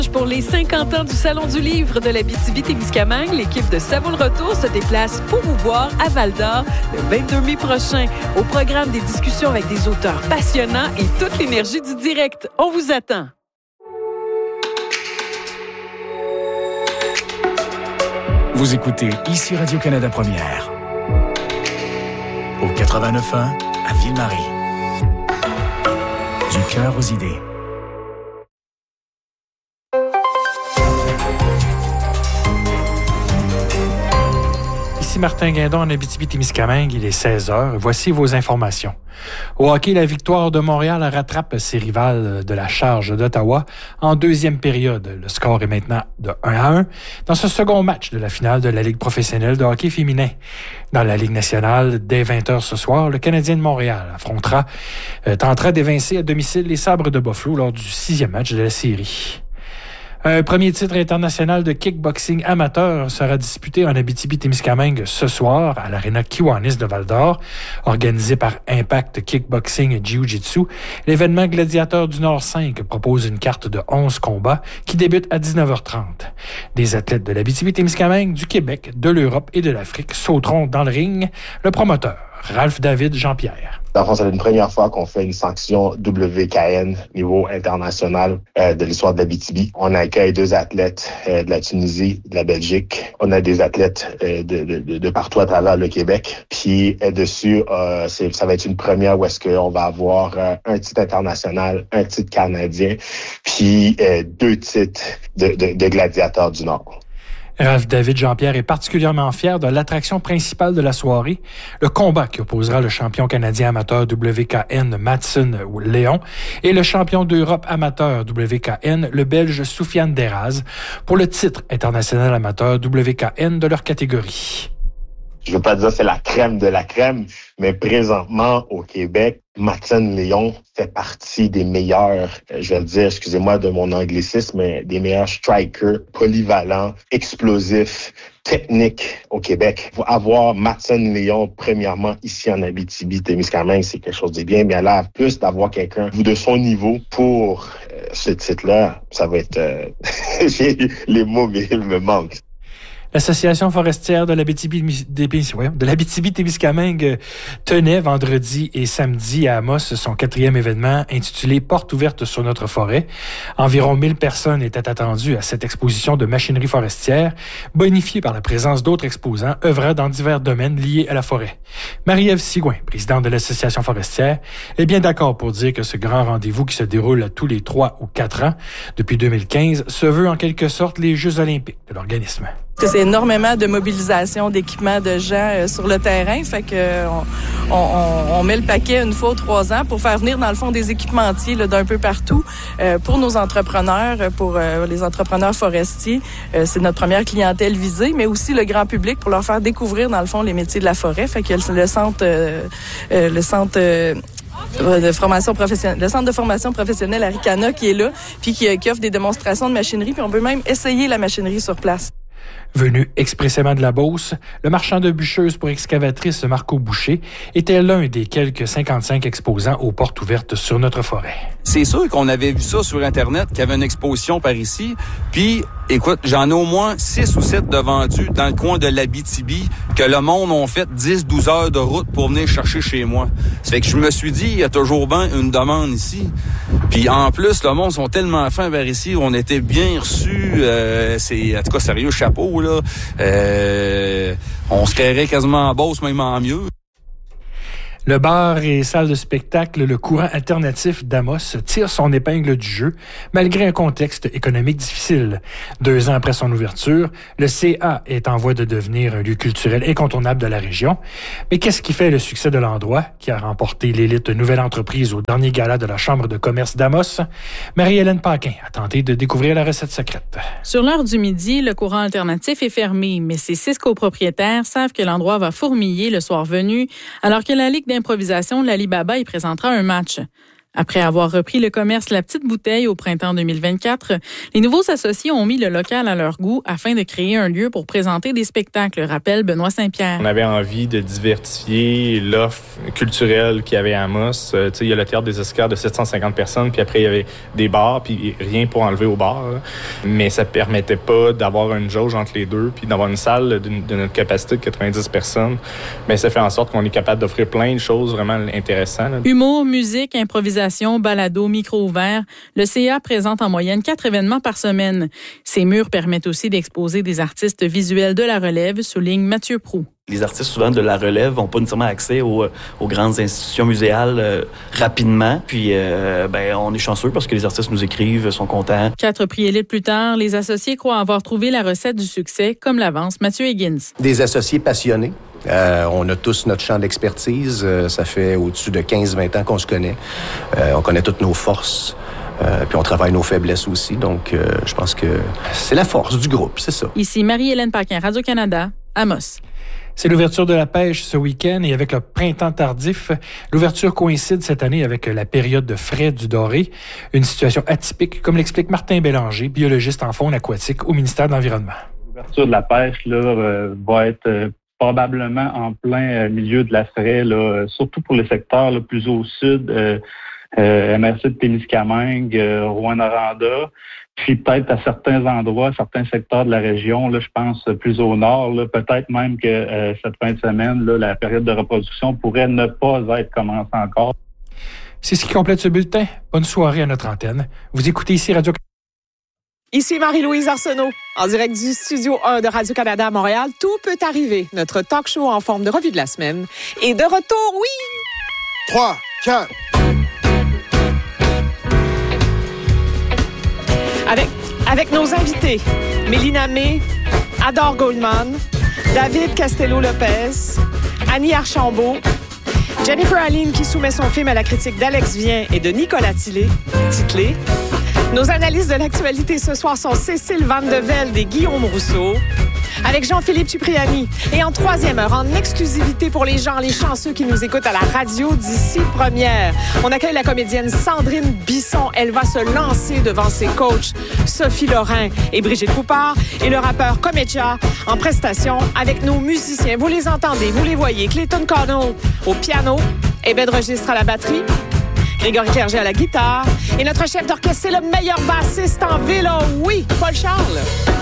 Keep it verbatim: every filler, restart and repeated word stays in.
Pour les cinquante ans du Salon du Livre de l'Abitibi-Témiscamingue, l'équipe de Ça vaut le retour se déplace pour vous voir à Val-d'Or le vingt-deux mai prochain. Au programme, des discussions avec des auteurs passionnants et toute l'énergie du direct. On vous attend. Vous écoutez ici Radio-Canada Première. Au quatre-vingt-neuf point un à Ville-Marie. Du cœur aux idées. Ici Martin Guindon en Abitibi-Témiscamingue, il est seize heures. Voici vos informations. Au hockey, la victoire de Montréal rattrape ses rivales de la Charge d'Ottawa en deuxième période. Le score est maintenant de un à un dans ce second match de la finale de la Ligue professionnelle de hockey féminin. Dans la Ligue nationale, dès vingt heures ce soir, le Canadien de Montréal affrontera, euh, tentera d'évincer à domicile les Sabres de Buffalo lors du sixième match de la série. Un premier titre international de kickboxing amateur sera disputé en Abitibi-Témiscamingue ce soir à l'Arena Kiwanis de Val-d'Or, organisé par Impact Kickboxing Jiu-Jitsu. L'événement Gladiateur du Nord cinq propose une carte de onze combats qui débute à dix-neuf heures trente. Des athlètes de l'Abitibi-Témiscamingue, du Québec, de l'Europe et de l'Afrique sauteront dans le ring. Le promoteur, Ralph David Jean-Pierre. Dans le fond, c'est une première fois qu'on fait une sanction W K N niveau international euh, de l'histoire de l'Abitibi. On accueille deux athlètes euh, de la Tunisie, de la Belgique. On a des athlètes euh, de, de, de partout à travers le Québec. Puis euh, dessus, euh, c'est, ça va être une première où est-ce qu'on va avoir euh, un titre international, un titre canadien, puis euh, deux titres de, de, de gladiateurs du Nord. Ralph David Jean-Pierre est particulièrement fier de l'attraction principale de la soirée, le combat qui opposera le champion canadien amateur W K N Matson Léon et le champion d'Europe amateur W K N, le Belge Soufiane Deraz, pour le titre international amateur W K N de leur catégorie. Je veux pas dire que c'est la crème de la crème, mais présentement, au Québec, Matson Léon fait partie des meilleurs, je vais le dire, excusez-moi de mon anglicisme, mais des meilleurs strikers polyvalents, explosifs, techniques au Québec. Pour avoir Matson Léon, premièrement, ici en Abitibi-Témiscamingue, c'est quelque chose de bien, mais là, plus d'avoir quelqu'un de son niveau pour euh, ce titre-là, ça va être... Euh, j'ai les mots, mais ils me manquent. L'Association forestière de l'Abitibi-Témiscamingue tenait vendredi et samedi à Amos son quatrième événement intitulé « Porte ouverte sur notre forêt ». Environ mille personnes étaient attendues à cette exposition de machinerie forestière, bonifiée par la présence d'autres exposants œuvrant dans divers domaines liés à la forêt. Marie-Ève Sigouin, présidente de l'Association forestière, est bien d'accord pour dire que ce grand rendez-vous qui se déroule tous les trois ou quatre ans depuis deux mille quinze se veut en quelque sorte les Jeux olympiques de l'organisme. C'est énormément de mobilisation d'équipements de gens euh, sur le terrain. Fait que euh, on, on, on met le paquet une fois ou trois ans pour faire venir, dans le fond, des équipementiers là, d'un peu partout euh, pour nos entrepreneurs, pour euh, les entrepreneurs forestiers. Euh, c'est notre première clientèle visée, mais aussi le grand public pour leur faire découvrir, dans le fond, les métiers de la forêt. Fait que le, le centre... Euh, euh, le centre euh, de formation professionnelle, le centre de formation professionnelle Aricana qui est là, puis qui, qui offre des démonstrations de machinerie, puis on peut même essayer la machinerie sur place. Venu expressément de la Beauce, le marchand de bûcheuses pour excavatrices Marco Boucher était l'un des quelques cinquante-cinq exposants aux portes ouvertes sur notre forêt. C'est sûr qu'on avait vu ça sur Internet, qu'il y avait une exposition par ici. Puis, écoute, j'en ai au moins six ou sept de vendus dans le coin de l'Abitibi que le monde ont fait dix douze heures de route pour venir chercher chez moi. Ça fait que je me suis dit, il y a toujours bien une demande ici. Puis en plus, le monde sont tellement fins vers ici, on était bien reçus. Euh, c'est, en tout cas, sérieux, chapeau, là. Euh, on se créerait quasiment en Beauce, même en mieux. Le bar et salle de spectacle Le Courant alternatif d'Amos tire son épingle du jeu, malgré un contexte économique difficile. Deux ans après son ouverture, le C A est en voie de devenir un lieu culturel incontournable de la région. Mais qu'est-ce qui fait le succès de l'endroit, qui a remporté l'élite Nouvelle Entreprise au dernier gala de la Chambre de commerce d'Amos? Marie-Hélène Paquin a tenté de découvrir la recette secrète. Sur l'heure du midi, le Courant alternatif est fermé, mais ses six copropriétaires savent que l'endroit va fourmiller le soir venu, alors que la Ligue d'improvisation, l'Alibaba, y présentera un match. Après avoir repris le commerce La Petite Bouteille au printemps deux mille vingt-quatre, les nouveaux associés ont mis le local à leur goût afin de créer un lieu pour présenter des spectacles, rappelle Benoît Saint-Pierre. On avait envie de diversifier l'offre culturelle qu'il y avait à Amos. Euh, tu sais, il y a le théâtre des Oscars de sept cent cinquante personnes, puis après il y avait des bars, puis rien pour enlever aux bars. Là. Mais ça permettait pas d'avoir une jauge entre les deux, puis d'avoir une salle de, de notre capacité de quatre-vingt-dix personnes. Mais ça fait en sorte qu'on est capable d'offrir plein de choses vraiment intéressantes. Là. Humour, musique, improvisation, balado, micro ouvert. Le C A présente en moyenne quatre événements par semaine. Ces murs permettent aussi d'exposer des artistes visuels de la relève, souligne Mathieu Proulx. Les artistes, souvent, de la relève n'ont pas nécessairement accès aux, aux grandes institutions muséales euh, rapidement. Puis, euh, ben, on est chanceux parce que les artistes nous écrivent, sont contents. Quatre prix élites plus tard, les associés croient avoir trouvé la recette du succès, comme l'avance Mathieu Higgins. Des associés passionnés. Euh, on a tous notre champ d'expertise. Euh, ça fait au-dessus de quinze à vingt ans qu'on se connaît. Euh, on connaît toutes nos forces. Euh, puis on travaille nos faiblesses aussi. Donc, euh, je pense que c'est la force du groupe, c'est ça. Ici Marie-Hélène Paquin, Radio-Canada, Amos. C'est l'ouverture de la pêche ce week-end et avec le printemps tardif, l'ouverture coïncide cette année avec la période de frai du doré, une situation atypique, comme l'explique Martin Bélanger, biologiste en faune aquatique au ministère de l'Environnement. L'ouverture de la pêche là, euh, va être euh, probablement en plein euh, milieu de la frai, là, euh, surtout pour les secteurs là, plus au sud, euh, euh, M R C de Témiscamingue, euh, Rouyn-Noranda. Puis peut-être à certains endroits, certains secteurs de la région, là, je pense plus au nord, là, peut-être même que euh, cette fin de semaine, là, la période de reproduction pourrait ne pas être commencée encore. C'est ce qui complète ce bulletin. Bonne soirée à notre antenne. Vous écoutez ici Radio Ici Marie-Louise Arsenault, en direct du Studio un de Radio-Canada à Montréal. Tout peut arriver. Notre talk show en forme de revue de la semaine. Et de retour, oui! trois, quatre Avec, avec nos invités, Mélina May, Adore Goldman, David Castello-Lopez, Annie Archambault, Jennifer Aline qui soumet son film à la critique d'Alex Vien et de Nicolas Titlé. Titlé. Nos analyses de l'actualité ce soir sont Cécile Van de Velde et Guillaume Rousseau, avec Jean-Philippe Cipriani. Et en troisième heure, en exclusivité pour les gens, les chanceux qui nous écoutent à la radio d'ici première, on accueille la comédienne Sandrine Bisson. Elle va se lancer devant ses coachs Sophie Lorrain et Brigitte Coupard et le rappeur Comecha en prestation avec nos musiciens. Vous les entendez, vous les voyez. Clayton Connell au piano et Ben Registre à la batterie. Grégory Clerget à la guitare. Et notre chef d'orchestre, c'est le meilleur bassiste en ville. Oh oui, Paul Charles.